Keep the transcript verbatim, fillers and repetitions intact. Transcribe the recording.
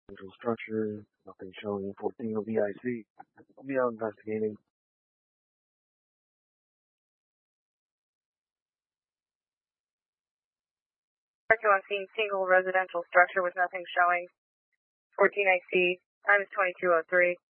Central structure, nothing showing fourteen O B I C. I'll be out investigating. On scene, single residential structure with nothing showing. fourteen I C, time is twenty-two oh three.